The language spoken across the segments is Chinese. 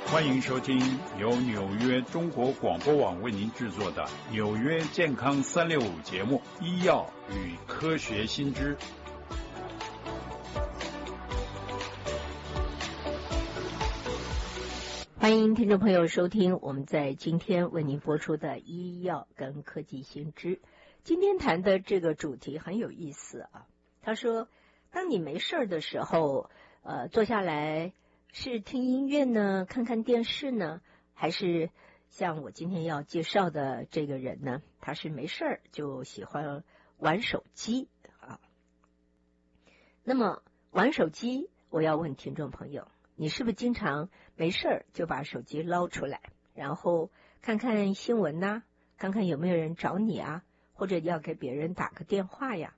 欢迎收听由纽约中国广播网为您制作的《纽约健康365》节目《医药与科学新知》。 欢迎听众朋友收听我们在今天为您播出的医药跟科技新知。今天谈的这个主题很有意思啊。他说，当你没事的时候，坐下来是听音乐呢，看看电视呢，还是像我今天要介绍的这个人呢，他是没事就喜欢玩手机啊。那么玩手机，我要问听众朋友，你是不是经常没事就把手机捞出来，然后看看新闻呐，看看有没有人找你啊，或者要给别人打个电话呀？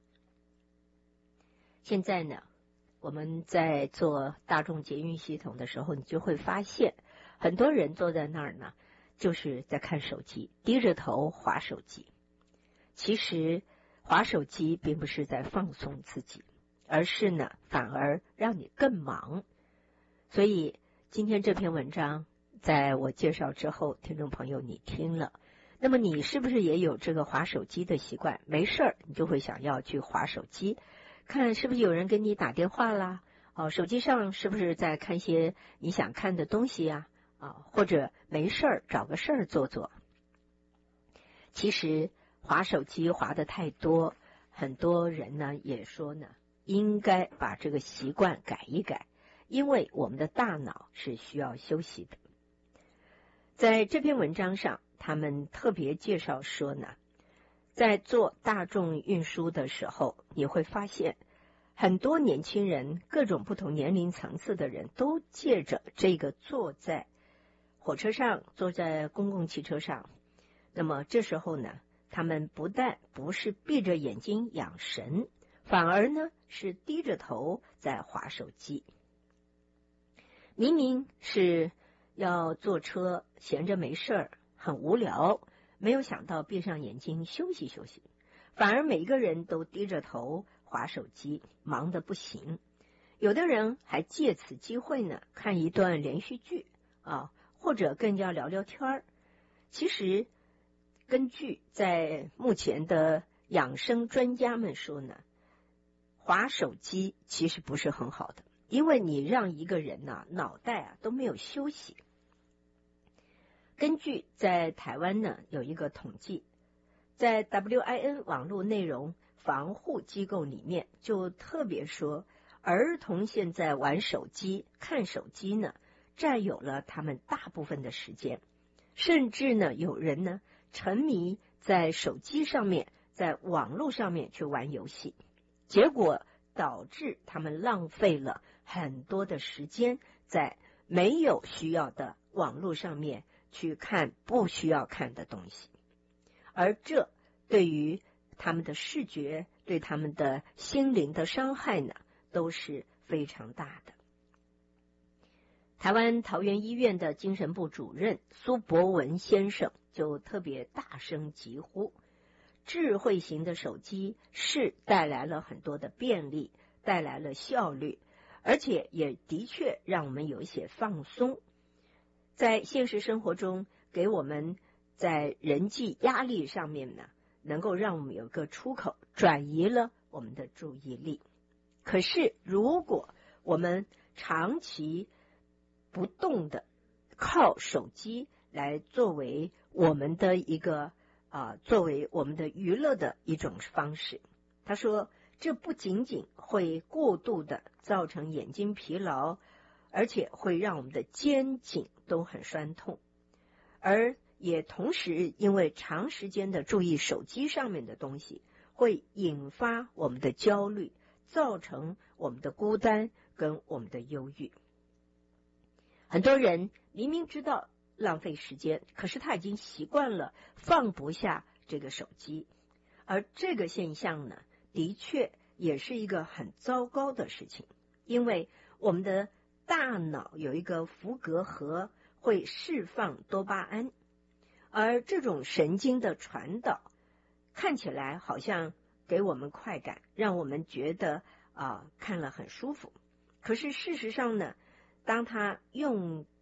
现在呢，我们在做大众捷运系统的时候，你就会发现很多人坐在那儿呢，就是在看手机，低着头滑手机。其实滑手机并不是在放松自己，而是呢，反而让你更忙。所以今天这篇文章在我介绍之后，听众朋友你听了，那么你是不是也有这个滑手机的习惯？没事儿你就会想要去滑手机，看是不是有人跟你打电话啦，手机上是不是在看些你想看的东西呀？或者没事儿找个事儿做做。其实滑手机滑得太多，很多人呢也说呢，应该把这个习惯改一改，因为我们的大脑是需要休息的。在这篇文章上，他们特别介绍说呢，在做大众运输的时候，你会发现很多年轻人，各种不同年龄层次的人都借着这个坐在火车上，坐在公共汽车上，那么这时候呢，他们不但不是闭着眼睛养神，反而呢是低着头在滑手机。明明是要坐车，闲着没事儿，很无聊，没有想到闭上眼睛休息休息，反而每个人都低着头滑手机，忙得不行。有的人还借此机会呢，看一段连续剧或者跟人家聊聊天儿。其实根据在目前的养生专家们说呢，滑手机其实不是很好的，因为你让一个人脑袋都没有休息。根据在台湾呢有一个统计，在 WIN 网络内容防护机构里面就特别说，儿童现在玩手机看手机呢占有了他们大部分的时间，甚至呢有人呢沉迷在手机上面，在网络上面去玩游戏，结果导致他们浪费了很多的时间在没有需要的网络上面去看不需要看的东西，而这对于他们的视觉，对他们的心灵的伤害呢都是非常大的。台湾桃园医院的精神部主任苏博文先生就特别大声疾呼，智慧型的手机是带来了很多的便利，带来了效率，而且也的确让我们有一些放松，在现实生活中给我们在人际压力上面呢，能够让我们有个出口，转移了我们的注意力。可是如果我们长期不动的靠手机来作为我们的一个作为我们的娱乐的一种方式，他说这不仅仅会过度的造成眼睛疲劳，而且会让我们的肩颈都很酸痛，而也同时因为长时间的注意手机上面的东西，会引发我们的焦虑，造成我们的孤单跟我们的忧郁。很多人明明知道浪费时间，可是他已经习惯了放不下这个手机，而这个现象呢，的确也是一个很糟糕的事情，因为我们的大脑有一个伏隔核会释放多巴胺，而这种神经的传导看起来好像给我们快感，让我们觉得看了很舒服。可是事实上呢，当他用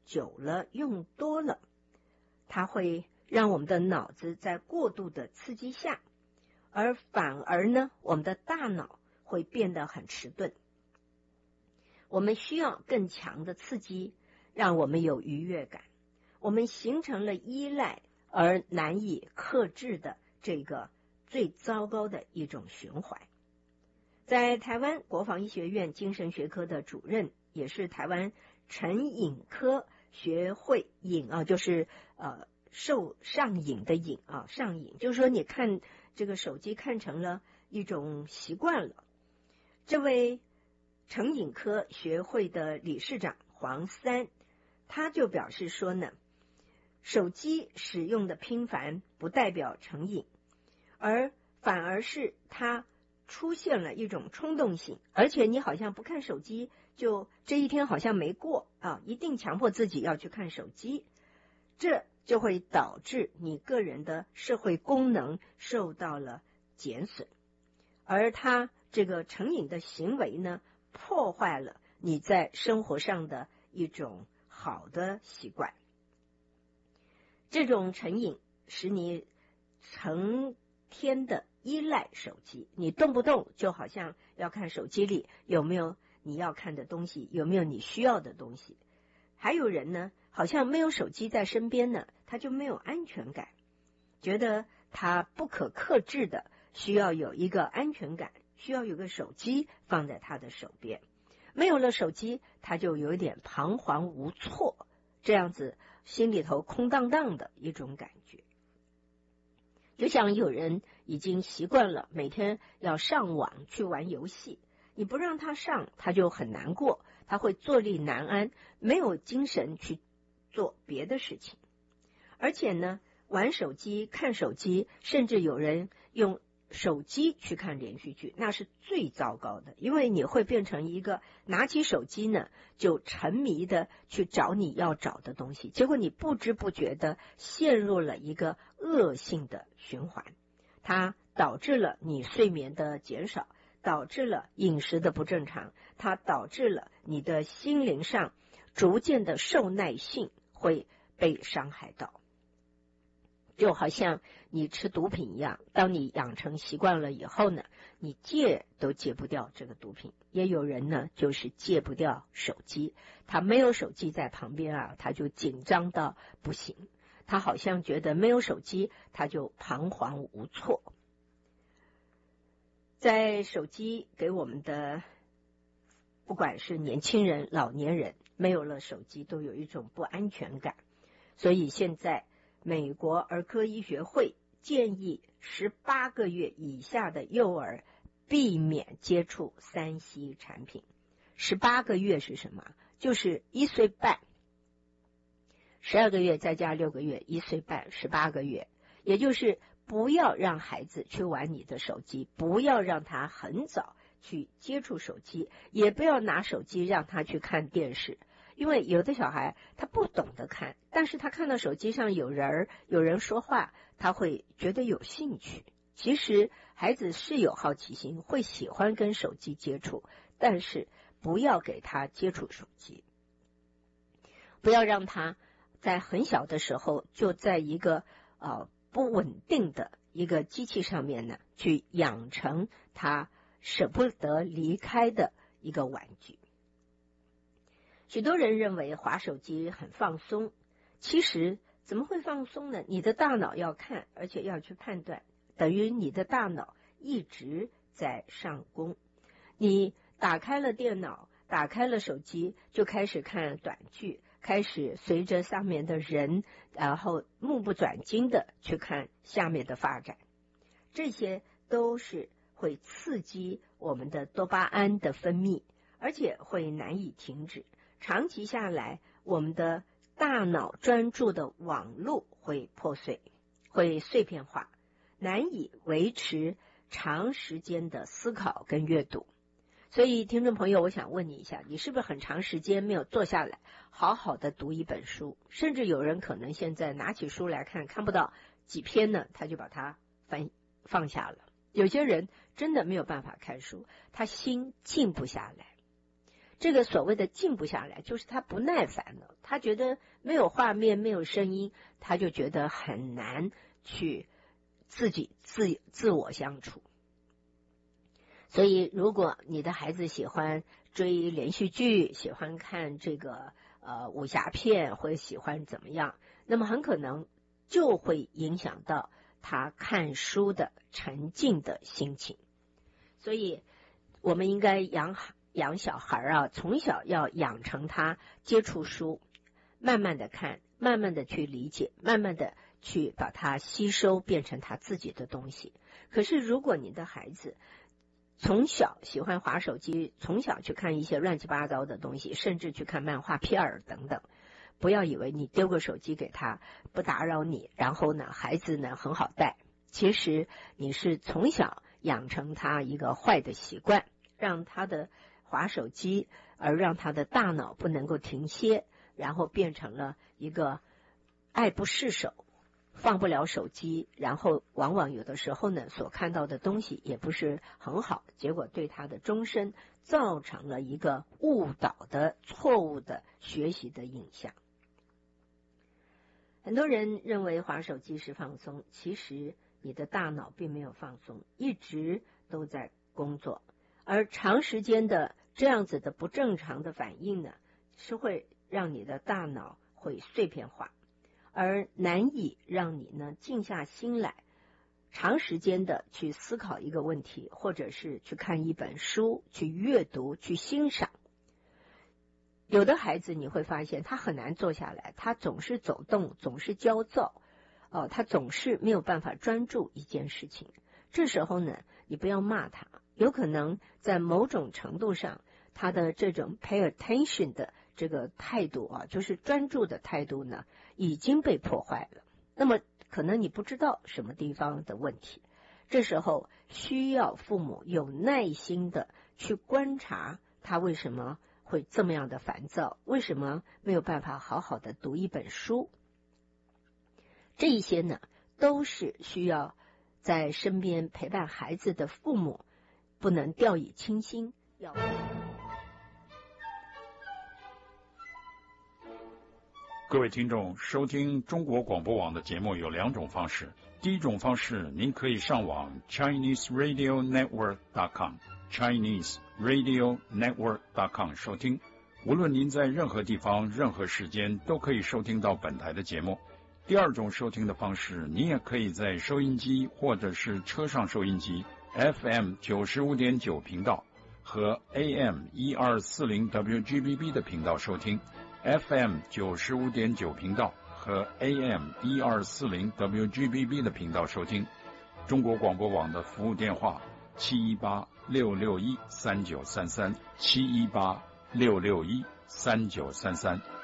久了用多了，它会让我们的脑子在过度的刺激下，而反而呢，我们的大脑会变得很迟钝。我们需要更强的刺激，让我们有愉悦感。我们形成了依赖而难以克制的这个最糟糕的一种循环。在台湾国防医学院精神学科的主任，也是台湾成瘾科学会瘾就是上瘾的瘾上瘾，就是说你看这个手机看成了一种习惯了。这位成瘾科学会的理事长黄三，他就表示说呢，手机使用的频繁不代表成瘾，而反而是它出现了一种冲动性，而且你好像不看手机，就这一天好像没过一定强迫自己要去看手机，这就会导致你个人的社会功能受到了减损，而他这个成瘾的行为呢，破坏了你在生活上的一种好的习惯。这种成瘾使你成天的依赖手机，你动不动就好像要看手机里有没有你要看的东西，有没有你需要的东西。还有人呢，好像没有手机在身边呢，他就没有安全感，觉得他不可克制的需要有一个安全感，需要有个手机放在他的手边。没有了手机，他就有一点彷徨无措，这样子心里头空荡荡的一种感觉。就像有人已经习惯了每天要上网去玩游戏，你不让他上，他就很难过，他会坐立难安，没有精神去做别的事情。而且呢，玩手机、看手机，甚至有人用手机去看连续剧，那是最糟糕的，因为你会变成一个拿起手机呢就沉迷的去找你要找的东西，结果你不知不觉的陷入了一个恶性的循环，它导致了你睡眠的减少，导致了饮食的不正常，它导致了你的心灵上逐渐的受耐性会被伤害到。就好像你吃毒品一样，当你养成习惯了以后呢，你戒都戒不掉这个毒品。也有人呢，就是戒不掉手机，他没有手机在旁边他就紧张到不行，他好像觉得没有手机他就彷徨无措。在手机给我们的，不管是年轻人、老年人，没有了手机都有一种不安全感。所以现在美国儿科医学会建议18个月以下的幼儿避免接触3C 产品。18个月是什么？就是1岁半，12个月再加6个月，1岁半，18个月。也就是不要让孩子去玩你的手机，不要让他很早去接触手机，也不要拿手机让他去看电视。因为有的小孩他不懂得看，但是他看到手机上有人说话，他会觉得有兴趣。其实孩子是有好奇心，会喜欢跟手机接触，但是不要给他接触手机，不要让他在很小的时候就在一个不稳定的一个机器上面呢，去养成他舍不得离开的一个玩具。许多人认为滑手机很放松，其实怎么会放松呢？你的大脑要看，而且要去判断，等于你的大脑一直在上工。你打开了电脑，打开了手机，就开始看短剧，开始随着上面的人，然后目不转睛的去看下面的发展。这些都是会刺激我们的多巴胺的分泌，而且会难以停止。长期下来，我们的大脑专注的网路会破碎，会碎片化，难以维持长时间的思考跟阅读。所以听众朋友，我想问你一下，你是不是很长时间没有坐下来好好的读一本书？甚至有人可能现在拿起书来看，看不到几篇呢，他就把它放下了。有些人真的没有办法看书，他心静不下来。 这个所谓的静不下来，就是他不耐烦了，他觉得没有画面没有声音，他就觉得很难去自我相处。所以如果你的孩子喜欢追连续剧，喜欢看这个武侠片，或者喜欢怎么样，那么很可能就会影响到他看书的沉浸的心情。所以我们应该养小孩啊，从小要养成他接触书，慢慢的看，慢慢的去理解，慢慢的去把它吸收，变成他自己的东西。可是如果你的孩子从小喜欢滑手机，从小去看一些乱七八糟的东西，甚至去看漫画片等等，不要以为你丢个手机给他不打扰你，然后呢孩子呢很好带，其实你是从小养成他一个坏的习惯，让他的滑手机而让他的大脑不能够停歇，然后变成了一个爱不释手，放不了手机，然后往往有的时候呢所看到的东西也不是很好，结果对他的终身造成了一个误导的错误的学习的影响。很多人认为滑手机是放松，其实你的大脑并没有放松，一直都在工作，而长时间的这样子的不正常的反应呢，是会让你的大脑会碎片化，而难以让你呢静下心来，长时间的去思考一个问题，或者是去看一本书，去阅读，去欣赏。有的孩子你会发现他很难坐下来，他总是走动，总是焦躁，他总是没有办法专注一件事情。这时候呢，你不要骂他，有可能在某种程度上，他的这种 pay attention 的这个态度啊，就是专注的态度呢，已经被破坏了。那么可能你不知道什么地方的问题，这时候需要父母有耐心的去观察他为什么会这么样的烦躁，为什么没有办法好好的读一本书。这一些呢，都是需要在身边陪伴孩子的父母不能掉以轻心。 各位听众，收听中国广播网的节目有两种方式。第一种方式，您可以上网 ChineseRadioNetwork.com ChineseRadioNetwork.com 收听。无论您在任何地方、任何时间，都可以收听到本台的节目。第二种收听的方式，您也可以在收音机或者是车上收音机 FM 95.9频道和 AM 1240 WGBB 的频道收听。FM 95.9频道和 AM 1240 WGBB 的频道收听。中国广播网的服务电话718-661-3933 718-661-3933。